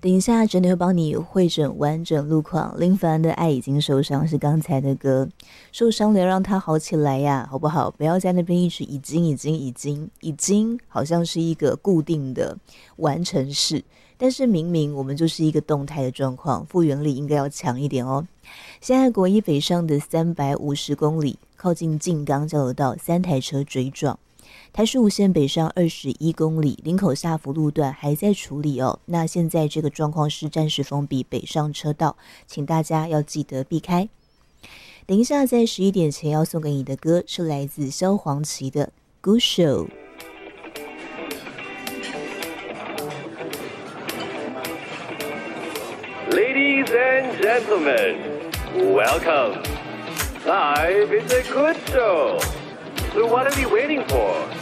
等一下真的会帮你汇整完整路况。林凡的《爱已经受伤》是刚才的歌，受伤了要让他好起来呀，好不好？不要在那边一直已经，好像是一个固定的完成式，但是明明我们就是一个动态的状况，复原力应该要强一点哦。现在国一北上的350公里，靠近静冈交流道3台车追撞。台十五线北上21公里，林口下福路段还在处理哦。那现在这个状况是暂时封闭北上车道，请大家要记得避开。等一下在11点前要送给你的歌是来自萧煌奇的《Good Show》。 Ladies and gentlemen, welcome. Live is a good show. So what are we waiting for?